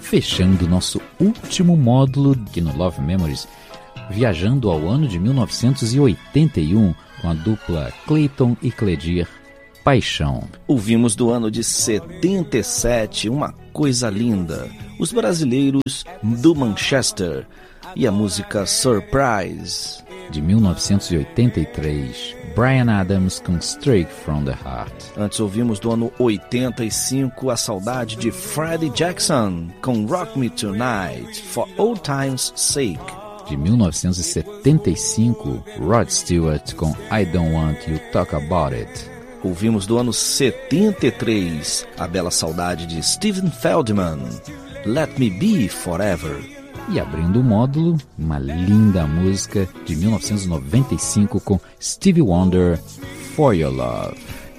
fechando nosso último módulo aqui no Love Memories, viajando ao ano de 1981 com a dupla Clayton e Cledir, Paixão. Ouvimos do ano de 77, uma coisa linda, os brasileiros do Manchester, e a música Surprise. De 1983, Bryan Adams com Straight from the Heart. Antes ouvimos do ano 85 a saudade de Freddie Jackson com Rock Me Tonight, For Old Times' Sake. De 1975, Rod Stewart com I Don't Want You Talk About It. Ouvimos do ano 73 a bela saudade de Stephen Feldman, Let Me Be Forever. E abrindo o módulo, uma linda música de 1995 com Stevie Wonder, For Your Love.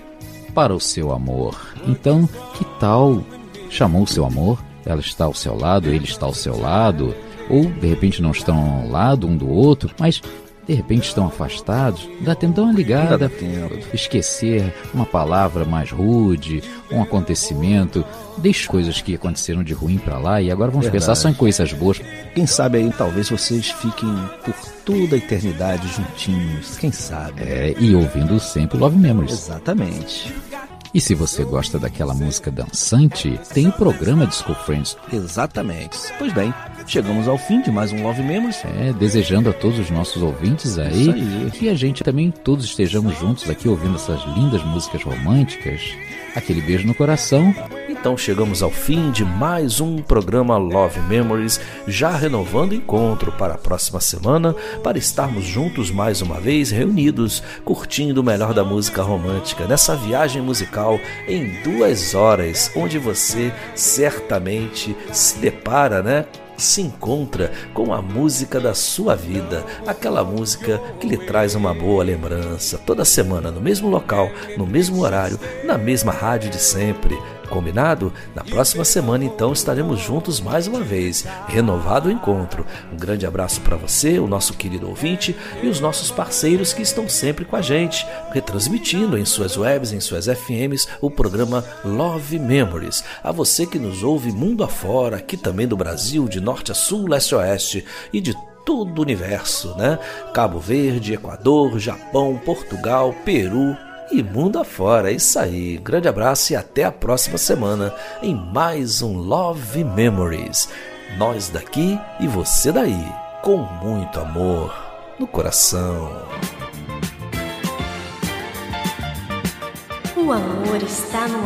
Para o seu amor. Então, que tal? Chamou o seu amor? Ela está ao seu lado, ele está ao seu lado, ou de repente não estão ao lado um do outro, mas de repente estão afastados. Dá tempo de dar uma ligada, esquecer uma palavra mais rude, um acontecimento. Deixe coisas que aconteceram de ruim pra lá e agora vamos pensar só em coisas boas. Quem sabe aí talvez vocês fiquem por toda a eternidade juntinhos, quem sabe. E ouvindo sempre Love Memories. Exatamente. E se você gosta daquela música dançante, tem o programa Disco Friends. Exatamente. Pois bem, chegamos ao fim de mais um Love Memories. Desejando a todos os nossos ouvintes aí que a gente também todos estejamos juntos aqui ouvindo essas lindas músicas românticas. Aquele beijo no coração. Então chegamos ao fim de mais um programa Love Memories, já renovando o encontro para a próxima semana, para estarmos juntos mais uma vez, reunidos, curtindo o melhor da música romântica, nessa viagem musical em 2 horas, onde você certamente se depara, se encontra com a música da sua vida, aquela música que lhe traz uma boa lembrança, toda semana, no mesmo local, no mesmo horário, na mesma rádio de sempre. Combinado? Na próxima semana, então, estaremos juntos mais uma vez, renovado o encontro. Um grande abraço para você, o nosso querido ouvinte, e os nossos parceiros que estão sempre com a gente, retransmitindo em suas webs, em suas FMs, o programa Love Memories. A você que nos ouve mundo afora, aqui também do Brasil, de norte a sul, leste a oeste, e de todo o universo, Cabo Verde, Equador, Japão, Portugal, Peru e mundo afora. É isso aí. Grande abraço e até a próxima semana em mais um Love Memories. Nós daqui e você daí, com muito amor no coração. O amor está no